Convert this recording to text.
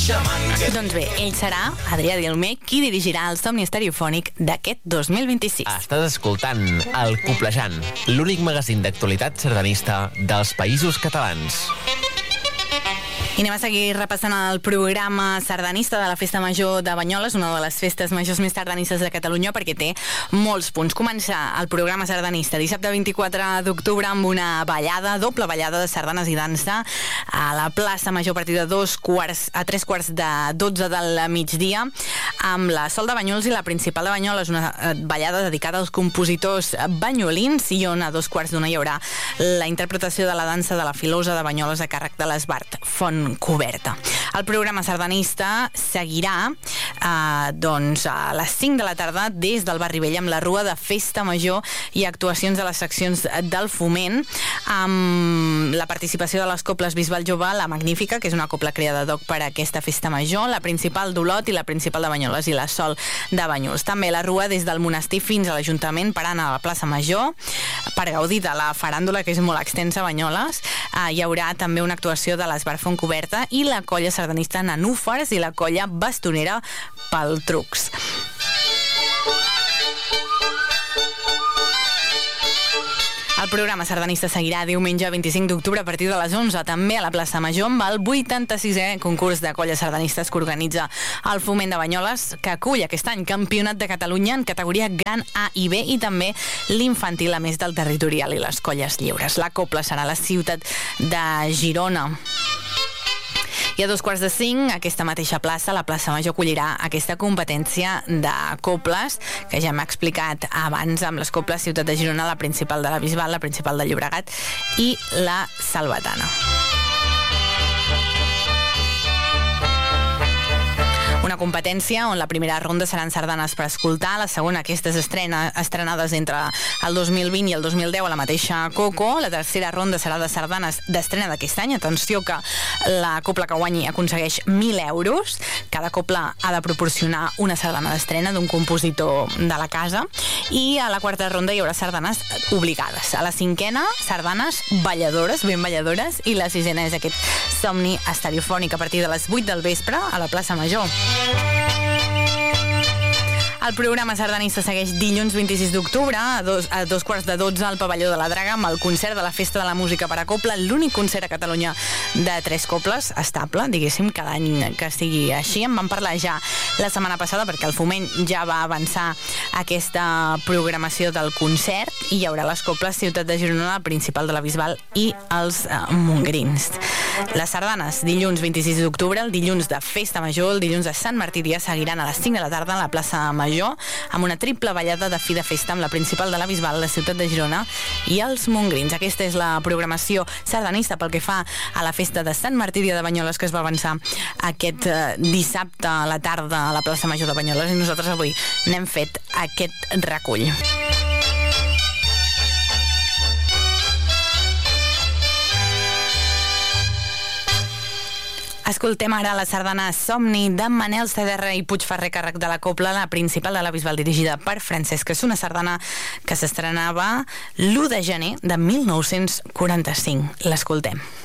Doncs bé, ell serà, Adrià Dilmé, qui dirigirà el Somni Estereofònic d'aquest 2026. Estàs escoltant El Coplejant, l'únic magazín d'actualitat sardanista dels Països Catalans. I anem a seguir repassant el programa sardanista de la Festa Major de Banyoles, una de les festes majors més sardanistes de Catalunya, perquè té molts punts. Comença el programa sardanista dissabte 24 d'octubre amb una ballada, doble ballada de sardanes i dansa a la plaça Major a partir de 3:45 del migdia, amb la Sol de Banyoles i la Principal de Banyoles, una ballada dedicada als compositors banyolins, i on a 2:15 hi haurà la interpretació de la dansa de la Filosa de Banyoles a càrrec de l'Esbart Font Coberta. El programa sardanista seguirà doncs a les 5 de la tarda des del Barri Vell amb la Rua de Festa Major i actuacions de les seccions del Foment, amb la participació de les coples Bisbal Jove, la Magnífica, que és una copla creada ad hoc per a aquesta Festa Major, la Principal d'Olot i la Principal de Banyoles i la Sol de Banyoles. També la Rua des del monestir fins a l'Ajuntament, parant a la plaça Major per gaudir de la faràndula, que és molt extensa a Banyoles. Hi haurà també una actuació de l'Esbart Font Coberta i la colla sardanista Nanúfars i la colla bastonera Paltrucs. El programa sardanista seguirà diumenge 25 d'octubre a partir de les 11, també a la plaça Major, amb el 86è concurs de colles sardanistes que organitza el Foment de Banyoles, que acull aquest any Campionat de Catalunya en categoria Gran A i B, i també l'infantil, a més del territorial i les colles lliures. La copla serà a la ciutat de Girona. I a 4:45, aquesta mateixa plaça, la plaça Major, acollirà aquesta competència de coples, que ja m'ha explicat abans, amb les coples Ciutat de Girona, la Principal de la Bisbal, la Principal de Llobregat i la Salvatana. Una competència on la primera ronda seran sardanes per escoltar, la segona aquestes estrenades entre el 2020 i el 2010 a la mateixa Coco, la tercera ronda serà de sardanes d'estrena d'aquest any. Atenció que la copla que guanyi aconsegueix 1.000 euros, cada copla ha de proporcionar una sardana d'estrena d'un compositor de la casa, i a la quarta ronda hi haurà sardanes obligades. A la cinquena, sardanes balladores, ben balladores, i la sisena és aquest somni estereofònic a partir de les 8 del vespre a la plaça Major. El programa sardanista segueix dilluns 26 d'octubre a 2:15 al pavelló de la Draga amb el concert de la Festa de la Música per a Copla, l'únic concert a Catalunya de 3 coples estable, diguéssim, cada any que sigui així. En vam parlar ja la setmana passada perquè el Foment ja va avançar aquesta programació del concert, i hi haurà les coples Ciutat de Girona, la Principal de la Bisbal i els Montgrins. Les sardanes dilluns 26 d'octubre, el dilluns de Festa Major, el dilluns de Sant Martí Dia, seguiran a les 5 de la tarda a la plaça Major amb una triple ballada de fi de festa amb la Principal de la Bisbal, la Ciutat de Girona i els Montgrins. Aquesta és la programació sardanista pel que fa a la festa de Sant Martí Dia de Banyoles, que es va avançar aquest dissabte a la tarda a la plaça Major de Banyoles, i nosaltres avui n'hem fet aquest recull. Escoltem ara la sardana Somni de Manel Cederra i Puigferrer, càrrec de la copla, la Principal de la Bisbal, dirigida per Francesc. És una sardana que s'estrenava l'1 de gener de 1945. L'escoltem.